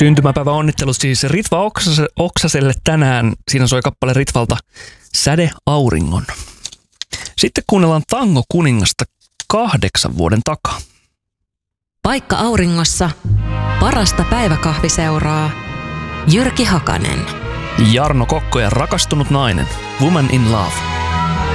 Syntymäpäivä onnittelut siis Ritva Oksaselle tänään. Siinä soi kappale Ritvalta Säde auringon. Sitten kuunnellaan Tango kuningasta 8 vuoden takaa. Paikka auringossa. Parasta päiväkahviseuraa. Jyrki Hakanen. Jarno Kokko ja Rakastunut nainen. Woman in Love.